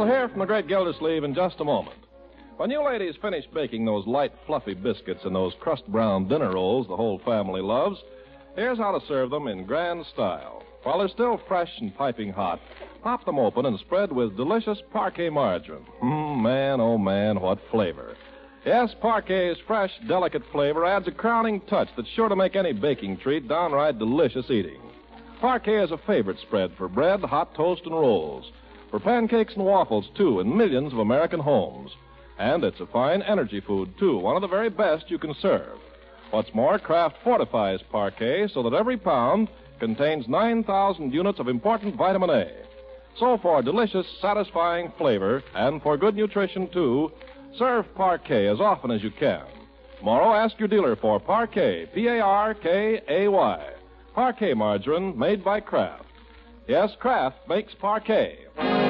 We'll hear from the great Gildersleeve in just a moment. When you ladies finish baking those light, fluffy biscuits and those crust-brown dinner rolls the whole family loves, here's how to serve them in grand style. While they're still fresh and piping hot, pop them open and spread with delicious Parquet margarine. Man, oh man, what flavor. Yes, Parquet's fresh, delicate flavor adds a crowning touch that's sure to make any baking treat downright delicious eating. Parquet is a favorite spread for bread, hot toast, and rolls. For pancakes and waffles, too, in millions of American homes. And it's a fine energy food, too, one of the very best you can serve. What's more, Kraft fortifies Parquet so that every pound contains 9,000 units of important vitamin A. So for delicious, satisfying flavor, and for good nutrition, too, serve Parquet as often as you can. Tomorrow, ask your dealer for Parquet, Parkay. Parquet margarine made by Kraft. Yes, Kraft makes Parquet.